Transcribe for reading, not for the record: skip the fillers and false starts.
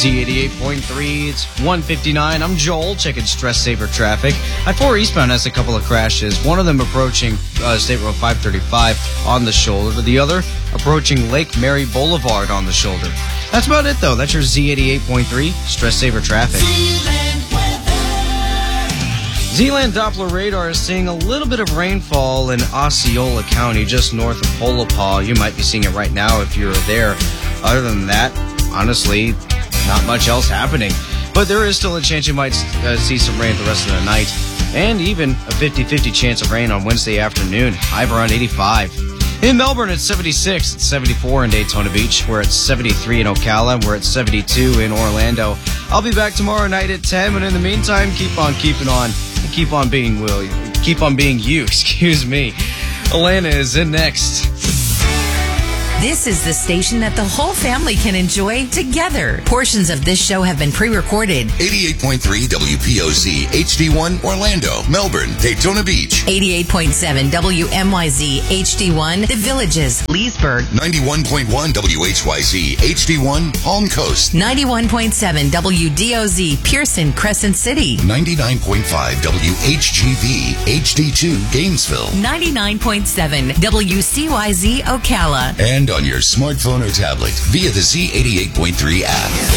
Z88.3, it's 1:59. I'm Joel, checking Stress Saver traffic. I-4 eastbound has a couple of crashes. One of them approaching State Road 535 on the shoulder. The other approaching Lake Mary Boulevard on the shoulder. That's about it, though. That's your Z88.3 Stress Saver traffic. Zealand Doppler radar is seeing a little bit of rainfall in Osceola County, just north of Polopaw. You might be seeing it right now if you're there. Other than that, honestly, not much else happening. But there is still a chance you might see some rain the rest of the night. And even a 50-50 chance of rain on Wednesday afternoon. High of around 85. In Melbourne, it's 76. It's 74 in Daytona Beach. We're at 73 in Ocala. We're at 72 in Orlando. I'll be back tomorrow night at 10. But in the meantime, keep on keeping on. And keep on being you. Excuse me. Alana is in next. This is the station that the whole family can enjoy together. Portions of this show have been pre-recorded. 88.3 WPOZ HD1 Orlando, Melbourne, Daytona Beach. 88.7 WMYZ HD1 The Villages, Leesburg. 91.1 WHYZ HD1 Palm Coast. 91.7 WDOZ Pearson, Crescent City. 99.5 WHGV HD2 Gainesville. 99.7 WCYZ Ocala. And on your smartphone or tablet via the Z88.3 app.